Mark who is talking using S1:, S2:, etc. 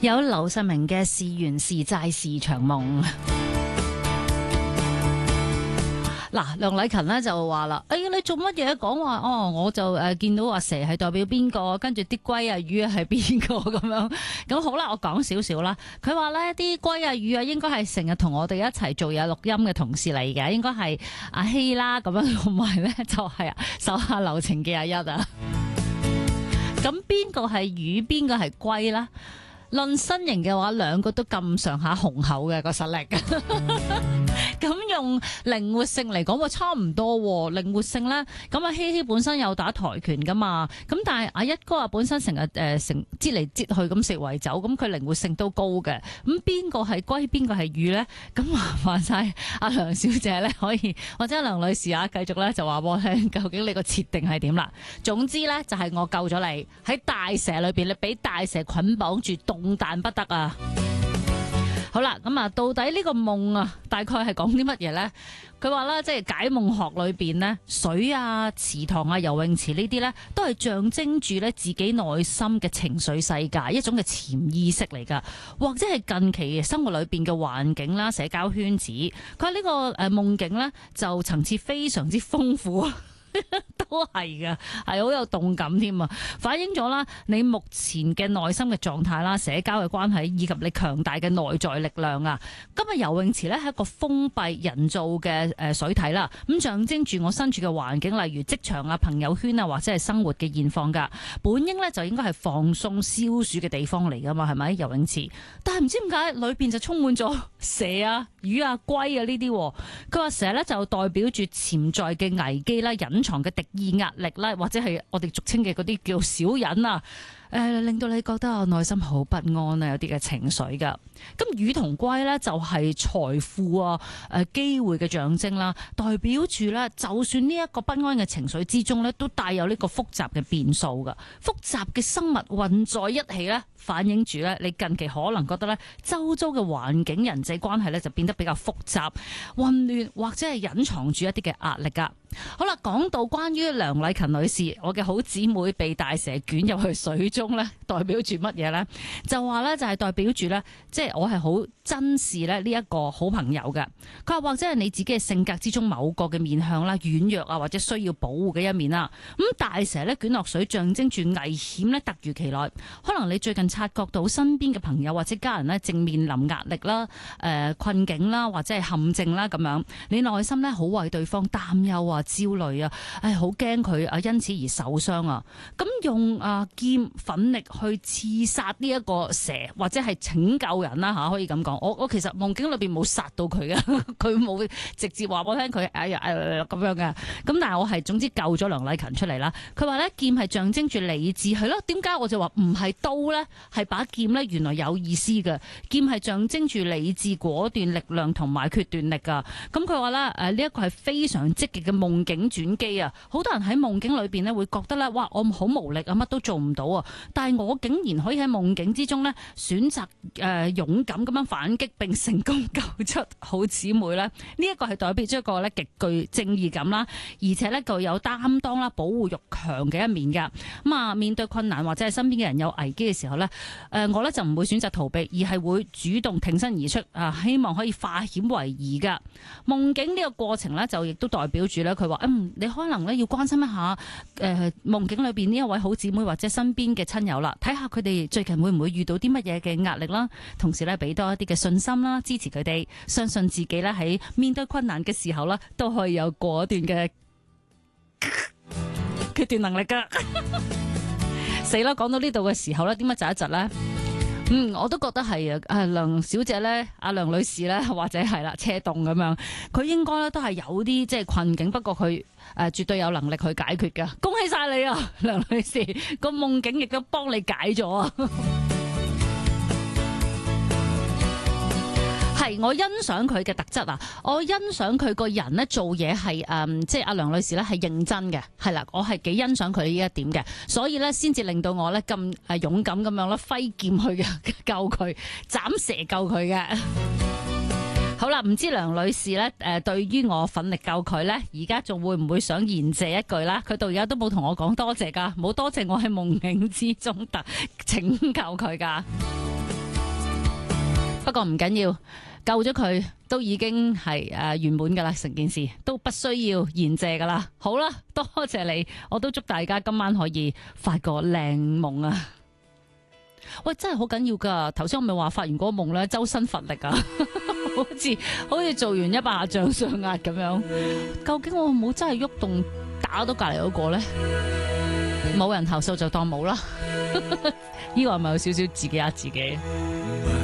S1: 有劉世明嘅是緣是債是場夢。嗱，梁禮勤咧就話啦，你做乜嘢講話？我就見到阿蛇係代表邊個，跟住啲龜啊魚啊係邊個咁樣。咁好啦，我講少少啦。佢話咧啲龜啊魚啊應該係成日同我哋一齊做嘢錄音嘅同事嚟嘅，應該係阿希啦咁樣，同埋咧就係手下留情嘅阿一啊。咁邊個係魚，邊個係龜啦？論身形嘅話，兩個都咁上下雄厚嘅個實力。咁用靈活性嚟講，話差唔多喎。靈活性咧，咁阿希希本身有打跆拳噶嘛，咁但係阿一哥啊本身成日成擠嚟擠去咁食圍酒，咁佢靈活性都高嘅。咁邊個係龜，邊個係魚咧？咁麻煩晒阿梁小姐咧，可以或者梁女士啊，繼續咧就話俾我聽，究竟你個設定係點啦？總之咧就係我救咗你喺大蛇裏邊，你俾大蛇捆綁住，動彈不得啊！好啦，咁啊，到底呢個夢啊，大概係講啲乜嘢呢？佢話啦，即係解夢學裏邊呢，水啊、池塘啊、游泳池呢啲呢，都係象徵住咧自己內心嘅情緒世界，一種嘅潛意識嚟噶，或者係近期生活裏邊嘅環境啦、社交圈子。佢話呢個夢境呢，就層次非常之豐富啊。都係嘅，係好有動感添啊！反映咗啦，你目前嘅內心嘅狀態啦、社交嘅關係以及你強大嘅內在力量啊！今日游泳池咧係一個封閉人造嘅水體啦，咁象徵住我身處嘅環境，例如職場啊、朋友圈啊，或者係生活嘅現況噶。本應咧就應該係放鬆消暑嘅地方嚟噶嘛，係咪游泳池？但係唔知點解裏邊就充滿咗蛇啊、魚啊、龜啊呢啲。佢話蛇咧就代表住潛在嘅危機啦、隱藏嘅敵意壓力啦，或者係我哋俗稱嘅嗰啲叫小人啊，令到你覺得我內心好不安啊，有啲嘅情緒噶。咁魚同龜呢，就係財富啊、機會嘅象徵啦，代表住呢，就算呢一個不安嘅情緒之中呢，都帶有呢個複雜嘅變數噶。複雜嘅生物混在一起呢，反映住呢，你近期可能覺得呢，周遭嘅環境人際關係呢，就變得比較複雜、混亂，或者係隱藏住一啲嘅壓力噶。好啦，講到關於梁禮勤女士，我嘅好姊妹被大蛇捲入去水中咧，代表住乜嘢咧？就話咧就係代表住咧，即係我係好珍視咧呢一個好朋友嘅。佢話或者係你自己嘅性格之中某個嘅面向啦，軟弱啊或者需要保護嘅一面啦。咁大蛇咧捲落水，象徵住危險咧突如其來。可能你最近察覺到身邊嘅朋友或者家人咧正面臨壓力啦、困境啦或者係陷阱啦咁樣，你內心咧好為對方擔憂啊、焦慮啊，好驚佢啊因此而受傷啊。咁用劍奮力去刺殺呢一個蛇或者係拯救人啦吓，可以咁講。我其實夢境裏邊冇殺到佢嘅，佢冇直接話我聽佢咁樣嘅。咁但係我係總之救咗梁禮勤出嚟啦。佢話咧劍係象徵住理智，係咯？點解我就話唔係刀咧？係把劍咧，原來有意思嘅。劍係象徵住理智、果斷、力量同埋決斷力噶。咁佢話咧呢一個係非常積極嘅夢境轉機啊！好多人喺夢境裏邊咧會覺得咧，哇，我好無力啊，乜都做唔到啊！但係我竟然可以喺夢境之中咧選擇勇敢咁樣反擊，並成功救出好姊妹咧。呢一個係代表咗一個咧極具正義感啦，而且咧具有擔當啦、保護欲強嘅一面噶。咁啊，面對困難或者係身邊嘅人有危機嘅時候咧，我咧就唔會選擇逃避，而係會主動挺身而出啊！希望可以化險為夷噶。夢境呢個過程咧，就亦都代表住咧，佢話你可能咧要關心一下夢境裏邊呢一位好姊妹或者身邊嘅親友啦，睇下佢哋最近會唔會遇到啲乜嘢嘅壓力啦，同時咧俾多一啲嘅信心啦，支持佢哋，相信自己咧喺面對困難嘅時候啦，都可以有果斷嘅決斷能力噶。死啦！講到呢度嘅時候咧，點解窒一窒咧？我都覺得係啊，梁小姐咧，阿梁女士咧，或者係啦，車動咁樣，佢應該咧都係有啲即係困境，不過佢絕對有能力去解決噶。恭喜晒你啊，梁女士，個夢境亦都幫你解咗啊！係，我欣賞佢嘅特質啊！我欣賞佢個人咧做嘢係即係阿梁女士咧係認真嘅，係啦，我係幾欣賞佢呢一點嘅，所以咧先至令到我咧咁勇敢咁樣咧揮劍去救佢，斬蛇救佢嘅。好啦，唔知梁女士咧對於我奮力救佢咧，而家仲會唔會想言謝一句啦？佢到而家都冇同我講多謝噶，冇多謝我喺夢境之中拯救佢噶。 不過唔緊要，救咗佢都已經係圓滿噶啦，成件事都不需要言謝噶啦。好啦，多謝你，我都祝大家今晚可以發個靚夢啊！喂，真係好緊要噶，頭先我咪話發完嗰個夢咧，周身乏力啊，好似做完100下掌上壓咁樣。究竟我冇真係喐動打到隔籬嗰個咧？冇人投訴就當冇啦。呢個係咪有少少自己呃自己？